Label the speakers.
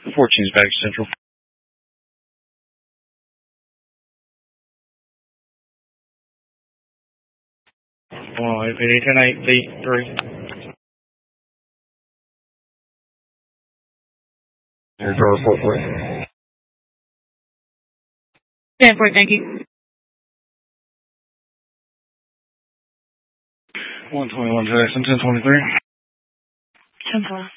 Speaker 1: 14's back central. 10-8-3. Here's our report for you.
Speaker 2: 10-4, thank you.
Speaker 1: 121 Jackson, 10-23.
Speaker 2: 10-4.